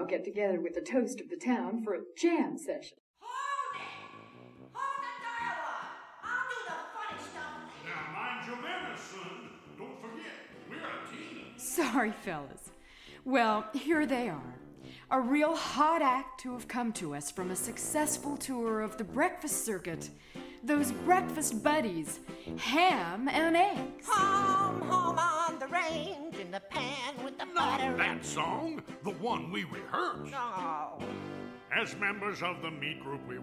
get together with the toast of the town for a jam session. Hold it! Hold the dialogue! I'll do the funny stuff. Now mind your manners, son. Don't forget, we're a team. Sorry, fellas. Well, here they are. A real hot act to have come to us from a successful tour of the breakfast circuit. Those breakfast buddies, Ham and Eggs. Home, home on the range, in the pan with the butter. Not that song, the one we rehearsed. Oh. As members of the meat group, we